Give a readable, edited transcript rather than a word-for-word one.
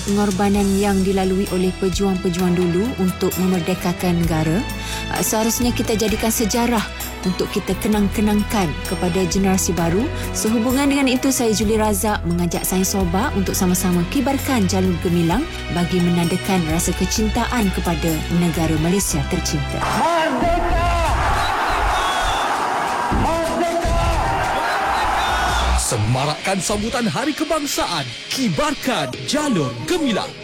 pengorbanan yang dilalui oleh pejuang-pejuang dulu untuk memerdekakan negara. Seharusnya kita jadikan sejarah untuk kita kenang-kenangkan kepada generasi baru. Sehubungan dengan itu, saya Julie Razak mengajak saya Soba untuk sama-sama kibarkan jalur gemilang bagi menandakan rasa kecintaan kepada negara Malaysia tercinta. Merdeka! Merdeka! Semarakkan sambutan Hari Kebangsaan. Kibarkan jalur gemilang.